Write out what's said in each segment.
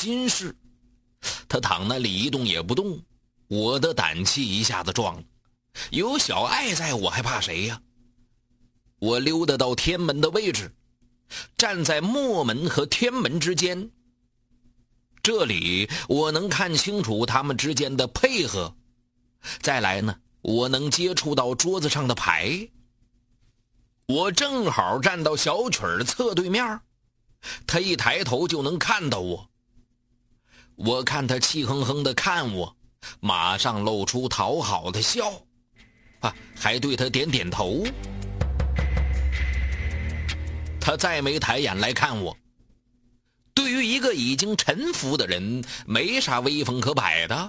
心事。他躺那里一动也不动，我的胆气一下子壮了。有小爱在，我还怕谁呀？我溜达到天门的位置，站在末门和天门之间。这里我能看清楚他们之间的配合。再来呢，我能接触到桌子上的牌。我正好站到小曲儿侧对面，他一抬头就能看到我。我看他气哼哼地看我，马上露出讨好的笑，还对他点点头。他再没抬眼来看我。对于一个已经臣服的人，没啥威风可摆的。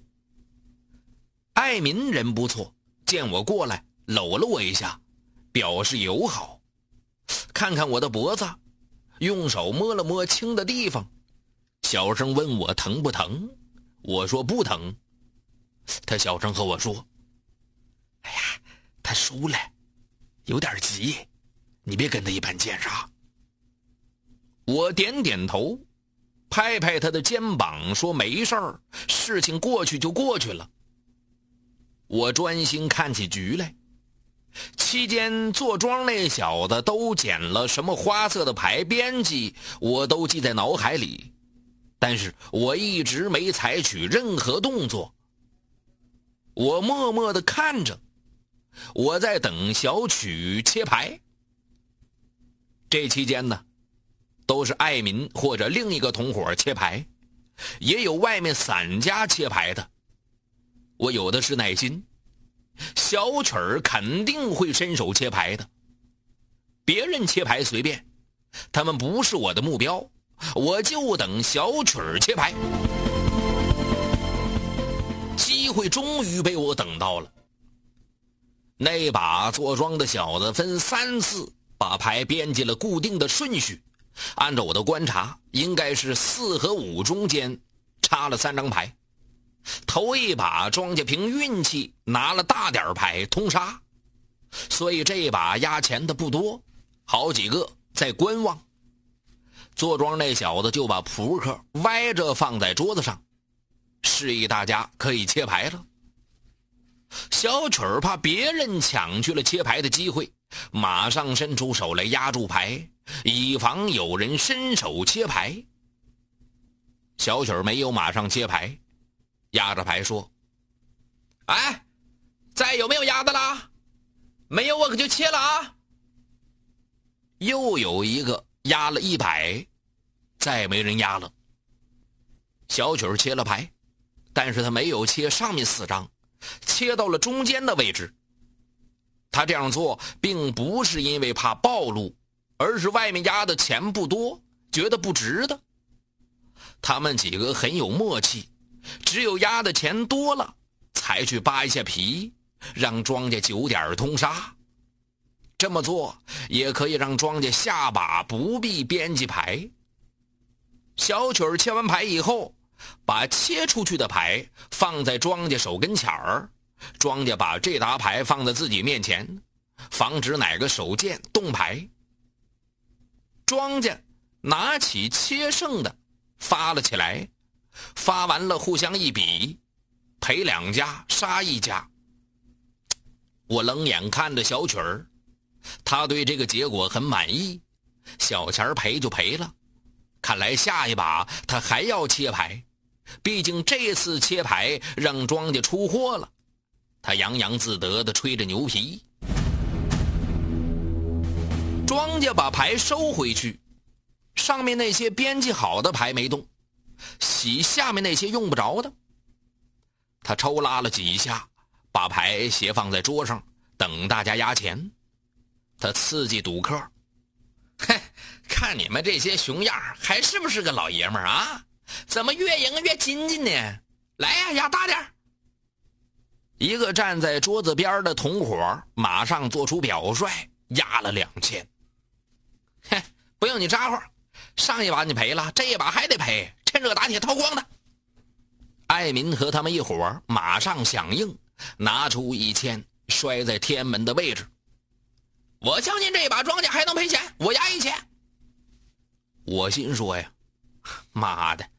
爱民人不错，见我过来，搂了我一下，表示友好。看看我的脖子，用手摸了摸青的地方，小声问我疼不疼。我说不疼。他小声和我说：“哎呀，他输了，有点急，你别跟他一般见识。”我点点头，拍拍他的肩膀，说没事儿，事情过去就过去了。我专心看起局来。期间坐庄那小子都捡了什么花色的牌编辑，我都记在脑海里，但是我一直没采取任何动作。我默默地看着，我在等小曲切牌。这期间呢，都是爱民或者另一个同伙切牌，也有外面散家切牌的。我有的是耐心，小曲儿肯定会伸手切牌的。别人切牌随便，他们不是我的目标，我就等小曲儿切牌。机会终于被我等到了。那把坐庄的小子分3次把牌编辑了固定的顺序，按照我的观察，应该是4和5中间插了3张牌。头一把庄家凭运气拿了大点牌通杀，所以这一把压钱的不多，好几个在观望。坐庄那小子就把扑克歪着放在桌子上，示意大家可以切牌了。小曲儿怕别人抢去了切牌的机会，马上伸出手来压住牌，以防有人伸手切牌。小曲儿没有马上切牌，压着牌说：“哎，再有没有压的啦？没有我可就切了啊！”又有一个压了100，再没人压了。小曲儿切了牌，但是他没有切上面4张，切到了中间的位置。他这样做并不是因为怕暴露，而是外面压的钱不多，觉得不值得。他们几个很有默契，只有压的钱多了才去扒一下皮，让庄家9点通杀。这么做也可以让庄家下把不必编辑牌。小曲儿切完牌以后，把切出去的牌放在庄家手跟前儿，庄家把这沓牌放在自己面前，防止哪个手贱动牌。庄家拿起切剩的发了起来，发完了互相一比，赔2家杀1家。我冷眼看着小曲儿，他对这个结果很满意，小钱赔就赔了，看来下一把他还要切牌，毕竟这次切牌让庄家出货了。他洋洋自得地吹着牛皮。庄家把牌收回去，上面那些编辑好的牌没动，洗下面那些用不着的。他抽拉了几下，把牌斜放在桌上，等大家压钱。他刺激赌客：“嘿，看你们这些熊样，还是不是个老爷们儿啊？怎么越赢越精进呢？来呀，压大点！”一个站在桌子边的同伙马上做出表率，压了2000。嘿，不用你咋呼，上一把你赔了，这一把还得赔，趁热打铁掏光的。爱民和他们一伙马上响应，拿出1000摔在天门的位置。我相信这一把庄家还能赔钱，我压1000。我心说呀，妈的，